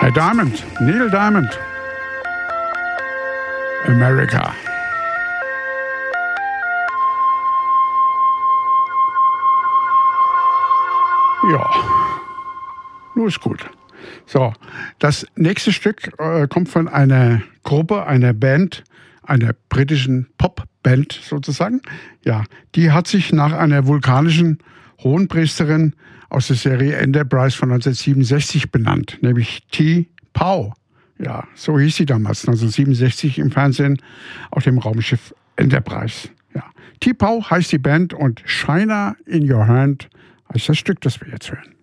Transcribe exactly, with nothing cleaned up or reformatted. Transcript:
Herr Diamond, Neil Diamond. America. Ja, nur ist gut. So, das nächste Stück äh, kommt von einer Gruppe, einer Band, einer britischen Popband sozusagen. Ja, die hat sich nach einer vulkanischen Hohenpriesterin aus der Serie Enterprise von neunzehnhundertsiebenundsechzig benannt, nämlich Ti Pao. Ja, so hieß sie damals, neunzehnhundertsiebenundsechzig im Fernsehen auf dem Raumschiff Enterprise. Ja, Ti Pao heißt die Band und China in Your Hand heißt das Stück, das wir jetzt hören.